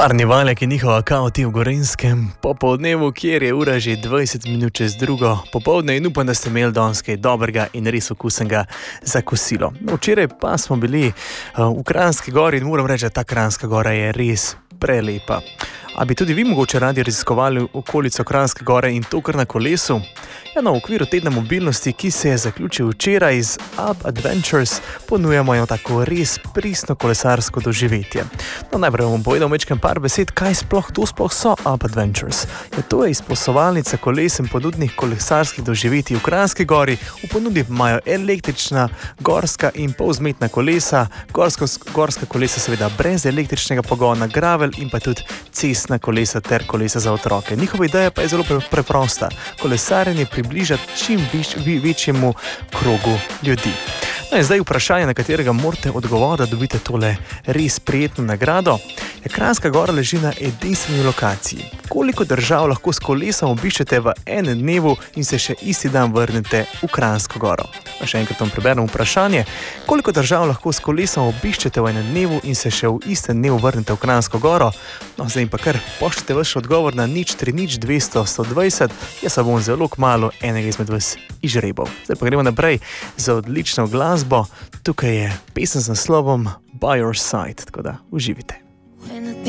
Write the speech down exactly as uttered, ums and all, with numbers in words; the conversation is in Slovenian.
Parni valjak je njihova kaoti v Gorenjskem, popoldnevu, kjer je ura že dvajset minut čez drugo popoldne in upam, da ste imeli danes kaj dobrega in res okusnega za kosilo. No, včeraj pa smo bili uh, v Kranjski gori in moram reči, da ta Kranjska gora je res prelepa. A bi tudi vi mogoče radi raziskovali okolico Kranjske gore in to kar na kolesu? Ja, no, v okviru tedna mobilnosti, ki se je zaključil včeraj iz Up Adventures, ponujamo eno tako res pristno kolesarsko doživetje. No, najprej bom povedal mečkem par besed, kaj sploh to sploh so Up Adventures. Ja, to je izposovalnica koles in ponudnih kolesarskih doživetij v Kranjski gori. V ponudbi imajo električna, gorska in polzmetna kolesa, gorsko, gorska kolesa seveda brez električnega pogona, gravel in pa tudi cestna kolesa ter kolesa za otroke. Njihova ideja pa je zelo preprosta. Kolesarjenje približati čim viš, večjemu krogu ljudi. No in zdaj vprašanje, na katerega morate odgovoriti, da dobite tole res prijetno nagrado. Je Kranjska gora leži na edinstveni lokaciji. Koliko držav lahko s kolesom obiščete v enem dnevu in se še isti dan vrnete v Kranjsko goro? Pa še enkrat vam preberem vprašanje. Koliko držav lahko s kolesom obiščete v enem dnevu in se še v istem dnevu vrnete v Kranjsko goro? No, zdaj pa kar pošljite vaš odgovor na nič tri nič dvesto sto dvajset. Jaz pa bom zelo kmalu enega izmed vas izžrebal. Zdaj pa gremo naprej za odlično glasbo. Tukaj je pesem z naslovom By Your Side, tako da uživite.